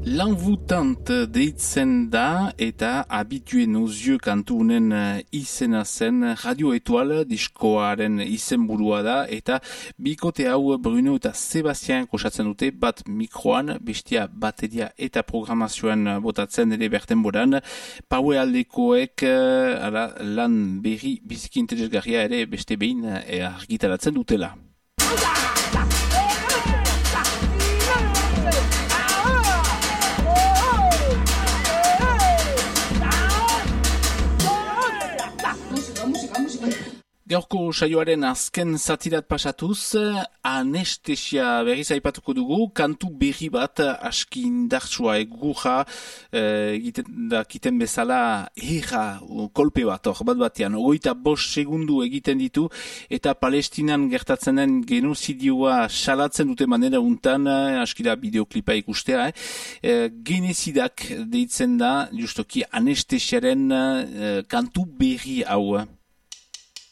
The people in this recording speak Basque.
L'envoûtant deitzen da eta Habitué nos yeux kantunen izena zen Radio Etoile diskoaren izenburua da eta bikote hau Bruno eta Sebastian kosatzen dute bat mikroan, bestia bateria eta programazioan botatzen ere berten bodan. Paue aldekoek lan berri biziki interesgarria ere beste behin argitaratzen dutela. Gaurko saioaren azken zatirat pasatuz, anestesia berriz aipatuko dugu, kantu berri bat aski indartsua egurra, egiten bezala kolpe bat, bat batean, 25 segundu egiten ditu, eta Palestinan gertatzen den genozidioa salatzen dute manera untan, aski da bideoklipa ikustea, genezidak deitzen da, justoki anestesiaren kantu berri hau.